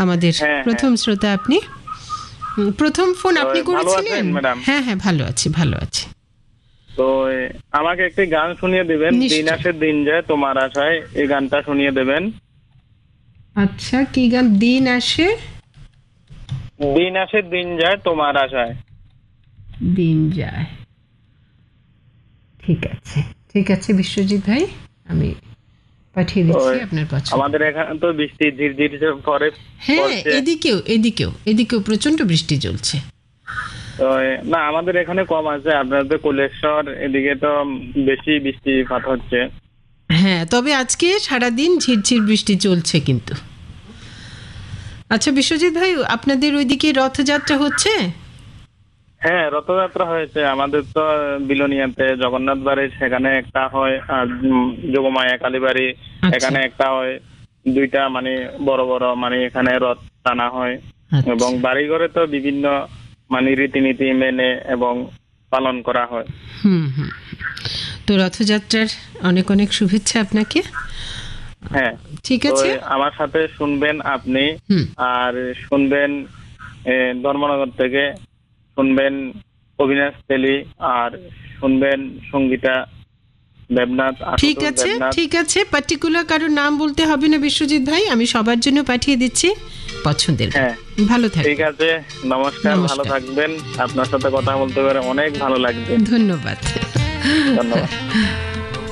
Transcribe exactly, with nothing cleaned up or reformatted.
আমাদের হ্যাঁ, প্রথম শ্রোতা আপনি। হুম, প্রথম ফোন আপনি তো ভালো করেছিলেন? আছেন, ম্যাডাম? হ্যাঁ হ্যাঁ ভালো আছি ভালো আছি। তো এ, আমাকে একটি গান শুনিয়ে দেবেন, নিশ্চয়ই। দিন আসে দিন যায় তোমার আশায়, এই গানটা শুনিয়ে দেবেন। আচ্ছা কি গান? দিন আসে দিন আসে দিন যায় তোমার আশায়। দিন যায়। ঠিক আছে ঠিক আছে বিশ্বজিৎ ভাই, আমি পাঠিয়ে তো দিচ্ছি এ, আপনার পছন্দ। আমাদের এখানে তো বৃষ্টি ঝিরঝির পরে হ্যাঁ পড়ছে। এদিকেও এদিকেও এদিকেও প্রচন্ড বৃষ্টি চলছে। তো এ, না আমাদের এখানে কম আছে, আপনাদের কৈলাসহর এদিকে তো বেশি বৃষ্টিপাত হচ্ছে। হ্যাঁ তবে আজকে সারাদিন ঝিরঝির বৃষ্টি চলছে কিন্তু। আচ্ছা বিশ্বজিৎ ভাই, আপনাদের ওইদিকে রথযাত্রা হচ্ছে? হ্যাঁ, রথযাত্রা হয়েছে আমাদের তো বিলোনিয়াতে জগন্নাথ বাড়ি, সেখানে একটা হয়, আর উম, যোগমায়া কালীবাড়ি আচ্ছা। এখানে একটা হয়। দুইটা মানে বড় বড় মানে এখানে রথ টানা হয়। আচ্ছা। এবং বাড়িঘরে তো বিভিন্ন মানে রীতিনীতি মেনে এবং পালন করা হয়। হুম হুম। তো রথযাত্রার অনেক অনেক শুভেচ্ছা আপনাকে। হ্যাঁ, ঠিক তো আছে। আমার সাথে শুনবেন আপনি। হুম। আর শুনবেন এ, ধর্মনগর থেকে শুনবেন অবিনাশ তেলি, আর শুনবেন সঙ্গীতা দেবনাথ, ঠিক আশুতোষ আছে দেবনাথ। ঠিক আছে, পার্টিকুলার কারোর নাম বলতে হবে না বিশ্বজিৎ ভাই, আমি সবার জন্য পাঠিয়ে দিচ্ছি পছন্দের গান। হ্যাঁ, ভালো ঠিক থাকবেন। আছে, নমস্কার, নমস্কার। ভালো থাকবেন। আপনার সাথে কথা বলতে পেরে অনেক ভালো লাগবে। ধন্যবাদ। ধন্যবাদ।